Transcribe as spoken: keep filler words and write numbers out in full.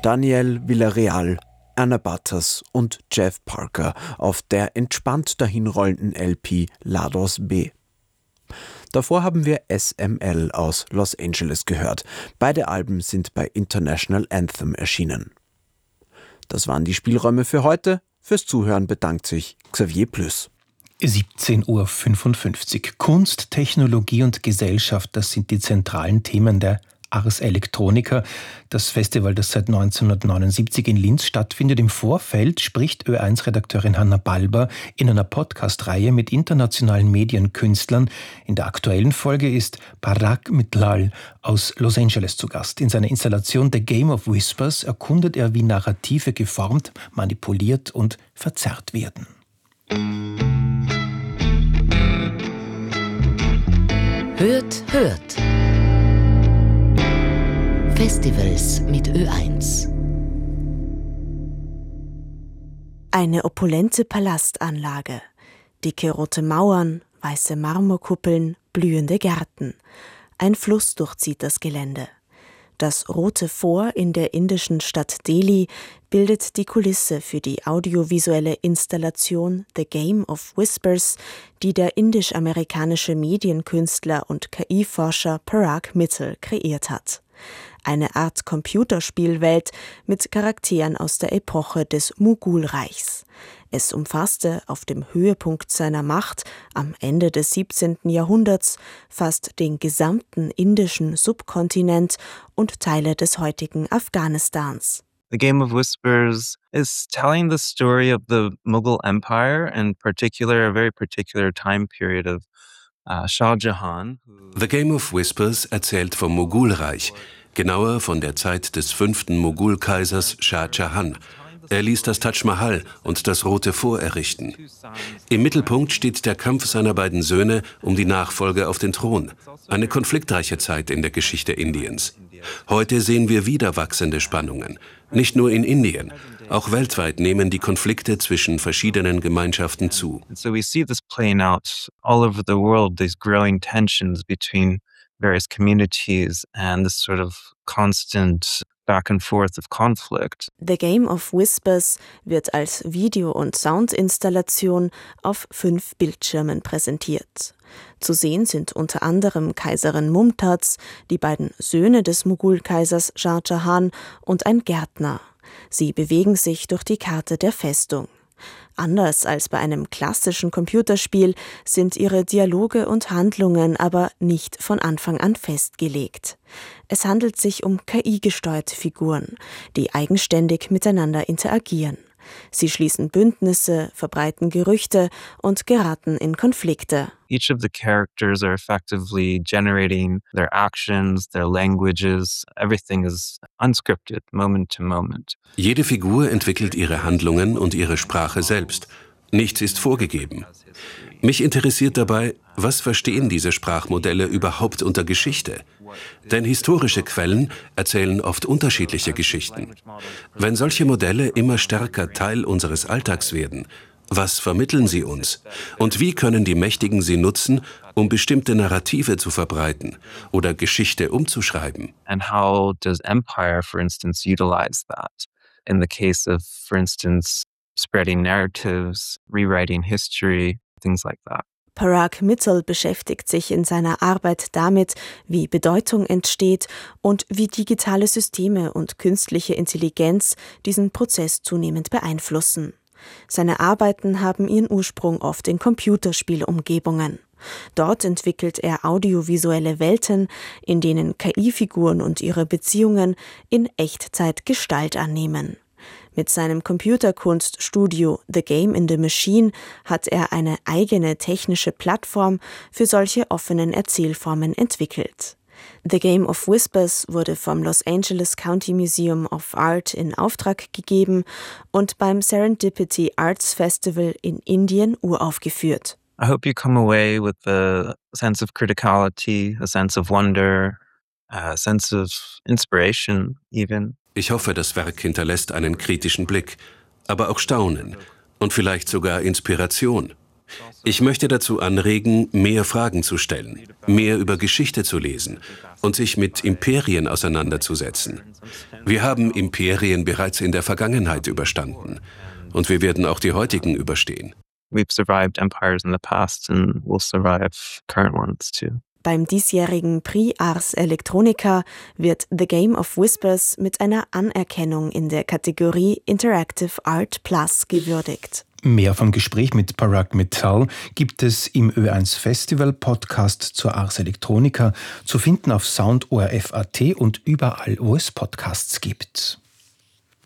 Daniel Villarreal, Anna Butters und Jeff Parker auf der entspannt dahinrollenden L P Lados B. Davor haben wir S M L aus Los Angeles gehört. Beide Alben sind bei International Anthem erschienen. Das waren die Spielräume für heute. Fürs Zuhören bedankt sich Xavier Plüss. siebzehn Uhr fünfundfünfzig. Kunst, Technologie und Gesellschaft, das sind die zentralen Themen der Ars Electronica, das Festival, das seit neunzehnhundertneunundsiebzig in Linz stattfindet. Im Vorfeld spricht Ö eins Redakteurin Hanna Balber in einer Podcast-Reihe mit internationalen Medienkünstlern. In der aktuellen Folge ist Parag Mitlal aus Los Angeles zu Gast. In seiner Installation The Game of Whispers erkundet er, wie Narrative geformt, manipuliert und verzerrt werden. Hört, hört. Festivals mit Ö eins. Eine opulente Palastanlage. Dicke rote Mauern, weiße Marmorkuppeln, blühende Gärten. Ein Fluss durchzieht das Gelände. Das Rote Fort in der indischen Stadt Delhi bildet die Kulisse für die audiovisuelle Installation The Game of Whispers, die der indisch-amerikanische Medienkünstler und K I-Forscher Parag Mittal kreiert hat. Eine Art Computerspielwelt mit Charakteren aus der Epoche des Mughul-Reichs. Es umfasste auf dem Höhepunkt seiner Macht am Ende des siebzehnten Jahrhunderts fast den gesamten indischen Subkontinent und Teile des heutigen Afghanistans. The Game of Whispers is telling the story of the Mughal Empire, in particular, a very particular time period of uh, Shah Jahan. The Game of Whispers erzählt vom Mogulreich, genauer von der Zeit des fünften Mogulkaisers Shah Jahan. Er ließ das Taj Mahal und das Rote Fort errichten. Im Mittelpunkt steht der Kampf seiner beiden Söhne um die Nachfolge auf den Thron. Eine konfliktreiche Zeit in der Geschichte Indiens. Heute sehen wir wieder wachsende Spannungen. Nicht nur in Indien, auch weltweit nehmen die Konflikte zwischen verschiedenen Gemeinschaften zu. So we see this playing out all over the world, these growing tensions between various communities and this sort of constant back and forth of conflict. The Game of Whispers wird als Video- und Soundinstallation auf fünf Bildschirmen präsentiert. Zu sehen sind unter anderem Kaiserin Mumtaz, die beiden Söhne des Mughul-Kaisers Shah Jahan und ein Gärtner. Sie bewegen sich durch die Karte der Festung. Anders als bei einem klassischen Computerspiel sind ihre Dialoge und Handlungen aber nicht von Anfang an festgelegt. Es handelt sich um K I-gesteuerte Figuren, die eigenständig miteinander interagieren. Sie schließen Bündnisse, verbreiten Gerüchte und geraten in Konflikte. Each of the characters are effectively generating their actions, their languages. Everything is unscripted, moment to moment. Jede Figur entwickelt ihre Handlungen und ihre Sprache selbst. Nichts ist vorgegeben. Mich interessiert dabei, was verstehen diese Sprachmodelle überhaupt unter Geschichte? Denn historische Quellen erzählen oft unterschiedliche Geschichten. Wenn solche Modelle immer stärker Teil unseres Alltags werden, was vermitteln sie uns? Und wie können die Mächtigen sie nutzen, um bestimmte Narrative zu verbreiten oder Geschichte umzuschreiben? And how does empire, for instance, utilize that? In the case of, for instance, spreading narratives, rewriting history, things like that. Parag Mittal beschäftigt sich in seiner Arbeit damit, wie Bedeutung entsteht und wie digitale Systeme und künstliche Intelligenz diesen Prozess zunehmend beeinflussen. Seine Arbeiten haben ihren Ursprung oft in Computerspielumgebungen. Dort entwickelt er audiovisuelle Welten, in denen K I-Figuren und ihre Beziehungen in Echtzeit Gestalt annehmen. Mit seinem Computerkunststudio The Game in the Machine hat er eine eigene technische Plattform für solche offenen Erzählformen entwickelt. The Game of Whispers wurde vom Los Angeles County Museum of Art in Auftrag gegeben und beim Serendipity Arts Festival in Indien uraufgeführt. I hope you come away with a sense of criticality, a sense of wonder, a sense of inspiration even. Ich hoffe, das Werk hinterlässt einen kritischen Blick, aber auch Staunen und vielleicht sogar Inspiration. Ich möchte dazu anregen, mehr Fragen zu stellen, mehr über Geschichte zu lesen und sich mit Imperien auseinanderzusetzen. Wir haben Imperien bereits in der Vergangenheit überstanden und wir werden auch die heutigen überstehen. We've survived empires in the past and we'll survive current ones too. Beim diesjährigen Prix Ars Electronica wird The Game of Whispers mit einer Anerkennung in der Kategorie Interactive Art Plus gewürdigt. Mehr vom Gespräch mit Parag Mital gibt es im Ö eins Festival Podcast zur Ars Electronica, zu finden auf soundorf punkt at und überall, wo es Podcasts gibt.